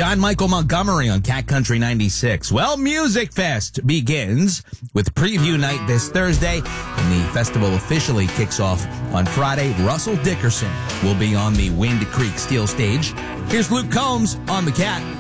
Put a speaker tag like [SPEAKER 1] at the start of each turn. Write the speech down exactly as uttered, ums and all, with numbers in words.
[SPEAKER 1] John Michael Montgomery on Cat Country ninety-six. Well, Music Fest begins with preview night this Thursday, and the festival officially kicks off on Friday. Russell Dickerson will be on the Wind Creek Steel stage. Here's Luke Combs on the Cat.